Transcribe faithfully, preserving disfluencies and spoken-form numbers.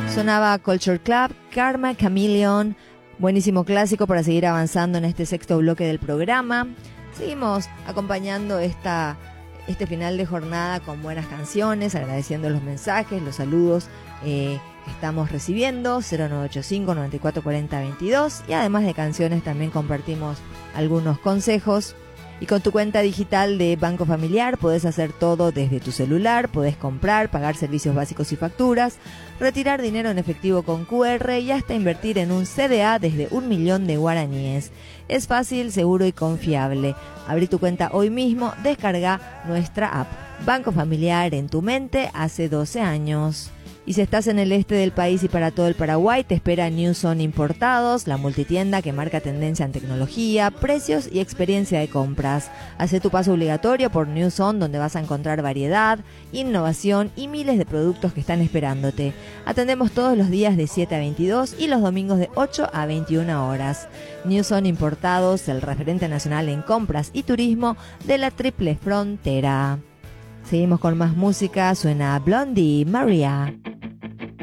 Sonaba Culture Club, Karma Chameleon, buenísimo clásico para seguir avanzando en este sexto bloque del programa. Seguimos acompañando esta, este final de jornada con buenas canciones, agradeciendo los mensajes, los saludos eh, que estamos recibiendo, cero nueve ocho cinco, nueve cuatro cuatro cero, veintidós, y además de canciones también compartimos algunos consejos. Y con tu cuenta digital de Banco Familiar podés hacer todo desde tu celular, podés comprar, pagar servicios básicos y facturas, retirar dinero en efectivo con cu erre y hasta invertir en un ce de a desde un millón de guaraníes. Es fácil, seguro y confiable. Abrí tu cuenta hoy mismo, descarga nuestra app. Banco Familiar en tu mente hace doce años. Y si estás en el este del país y para todo el Paraguay, te espera Newson Importados, la multitienda que marca tendencia en tecnología, precios y experiencia de compras. Hacé tu paso obligatorio por Newson, donde vas a encontrar variedad, innovación y miles de productos que están esperándote. Atendemos todos los días de siete a veintidós y los domingos de ocho a veintiuna horas. Newson Importados, el referente nacional en compras y turismo de la Triple Frontera. Seguimos con más música, suena Blondie, Maria.